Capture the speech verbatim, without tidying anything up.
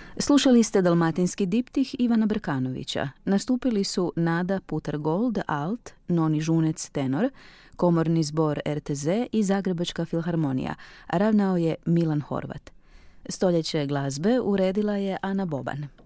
Slušali ste dalmatinski diptih Ivana Brkanovića. Nastupili su Nada Putar-Gold, alt, Noni Žunec, tenor, Komorni zbor er te ze i Zagrebačka filharmonija, a ravnao je Milan Horvat. Stoljeće glazbe uredila je Ana Boban.